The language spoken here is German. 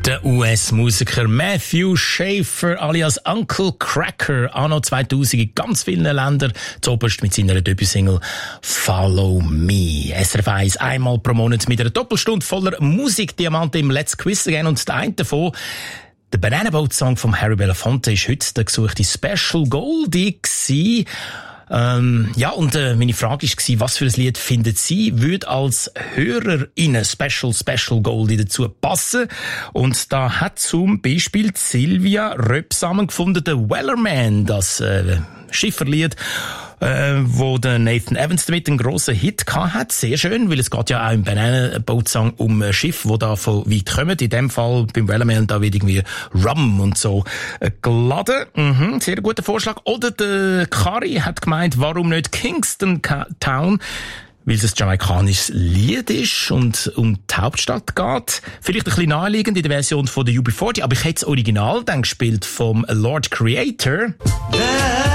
Der US-Musiker Matthew Schaefer alias Uncle Cracker, anno 2000 in ganz vielen Ländern, zuoberst mit seiner Debütsingle «Follow Me». SRF 1 einmal pro Monat mit einer Doppelstunde voller Musikdiamanten im Let's Quiz Again, und der eine davon, der Banana Boat Song von Harry Belafonte, ist heute der gesuchte Special Goldie gewesen. Meine Frage war, was für ein Lied findet Sie, würde als HörerInnen Special Goldie dazu passen? Und da hat zum Beispiel Silvia Röpp zusammengefunden, der Wellerman, das Schifferlied, wo der Nathan Evans damit einen grossen Hit gehabt hat. Sehr schön, weil es geht ja auch im Banana Boat Song um ein Schiff, wo da von weit kommen. In dem Fall beim Wellerman da wird irgendwie Rum und so geladen. Sehr guter Vorschlag. Oder der Kari hat gemeint, warum nicht Kingston Town? Weil es ein jamaikanisches Lied ist und um die Hauptstadt geht. Vielleicht ein bisschen naheliegend in der Version von der UB40, aber ich hätte das Original dann gespielt vom Lord Creator.